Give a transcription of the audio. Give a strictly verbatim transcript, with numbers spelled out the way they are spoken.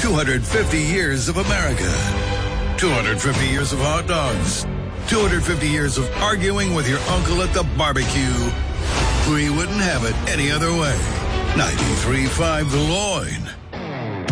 two hundred fifty years of America. two hundred fifty years of hot dogs. two hundred fifty years of arguing with your uncle at the barbecue. We wouldn't have it any other way. ninety-three point five The Loin.